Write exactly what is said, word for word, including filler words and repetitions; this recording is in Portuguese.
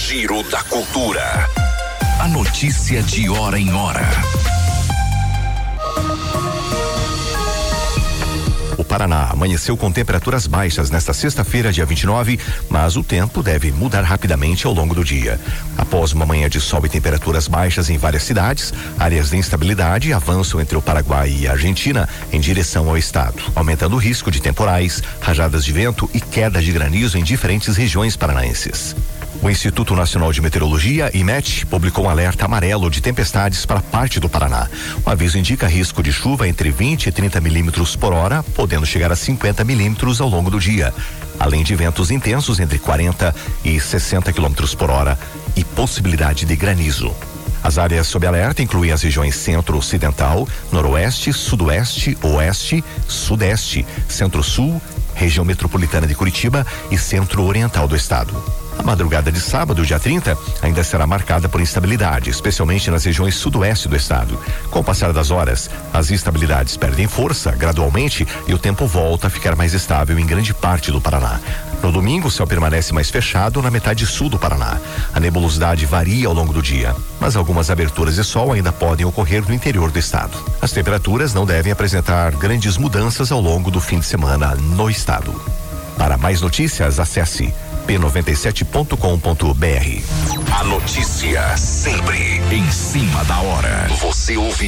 Giro da Cultura. A notícia de hora em hora. O Paraná amanheceu com temperaturas baixas nesta sexta-feira, dia vinte e nove, mas o tempo deve mudar rapidamente ao longo do dia. Após uma manhã de sol e temperaturas baixas em várias cidades, áreas de instabilidade avançam entre o Paraguai e a Argentina em direção ao estado, aumentando o risco de temporais, rajadas de vento e queda de granizo em diferentes regiões paranaenses. O Instituto Nacional de Meteorologia, IMET, publicou um alerta amarelo de tempestades para parte do Paraná. O aviso indica risco de chuva entre vinte e trinta milímetros por hora, podendo chegar a cinquenta milímetros ao longo do dia, além de ventos intensos entre quarenta e sessenta quilômetros por hora e possibilidade de granizo. As áreas sob alerta incluem as regiões centro-ocidental, noroeste, sudoeste, oeste, sudeste, centro-sul, região metropolitana de Curitiba e centro-oriental do estado. A madrugada de sábado, dia trinta, ainda será marcada por instabilidade, especialmente nas regiões sudoeste do estado. Com o passar das horas, as instabilidades perdem força gradualmente e o tempo volta a ficar mais estável em grande parte do Paraná. No domingo, o céu permanece mais fechado na metade sul do Paraná. A nebulosidade varia ao longo do dia, mas algumas aberturas de sol ainda podem ocorrer no interior do estado. As temperaturas não devem apresentar grandes mudanças ao longo do fim de semana no estado. Para mais notícias, acesse p noventa e sete ponto com ponto b r. A notícia sempre em cima da hora. Você ouve